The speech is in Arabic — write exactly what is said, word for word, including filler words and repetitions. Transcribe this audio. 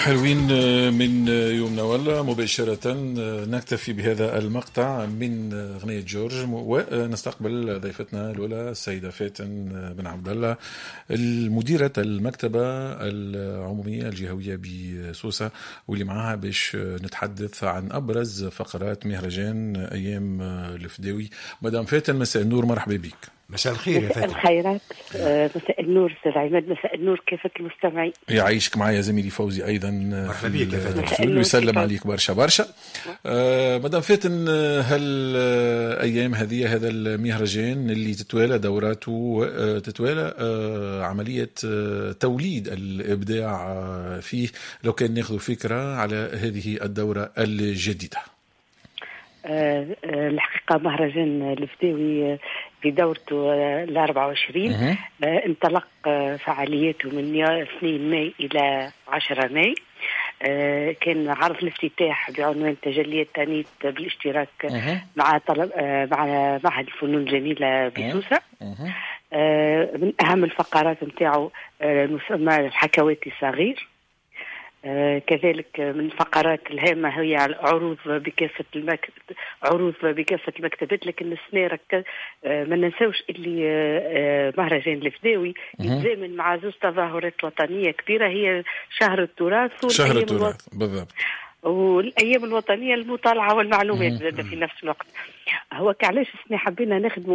حلوين من يومنا ولا مباشرة نكتفي بهذا المقطع من أغنية جورج ونستقبل ضيفتنا الأولى السيدة فاتن بن عبد الله المديرة المكتبة العمومية الجهوية بسوسة واللي معها باش نتحدث عن أبرز فقرات مهرجان أيام الفداوي. مدام فاتن مساء النور، مرحبا بك. مساء الخير يا فاتن. الخيرات. مساء النور استاذ عماد. مساء النور، كيفك المستمعين؟ يعيشك معايا زميلي فوزي ايضا. مرحبا بك يا فاتن. ويسلم عليك برشا برشا. آه مدام فاتن، هل آه ايام هذه هذا المهرجان اللي تتوالى دوراته وتتوالى آه عمليه آه توليد الابداع آه فيه، لو كان ناخذ فكره على هذه الدوره الجديده؟ آه الحقيقه مهرجان الفداوي في دورته ال أربعة وعشرين آه انطلق آه فعالياته من اثنين ماي إلى عشرة ماي. آه كان عرض الافتتاح بعنوان تجليات تانيت بالاشتراك أه. مع طلب آه مع معهد الفنون الجميلة بسوسة. أه. آه من أهم الفقرات متاعه آه مسمى الحكواتي الصغير. آه كذلك من الفقرات الهامة هي عروض بكافة المك... عروض بكافة المكتبات، لكن السنة رك... آه ما ننسوش اللي آه مهرجان الفداوي يتزامن مع زوج تظاهرات وطنية كبيرة، هي شهر التراث شهر التراث بالضبط، والأيام الوطنية المطالعة والمعلومات في نفس الوقت. هو كعلاش السنة حبينا نخدم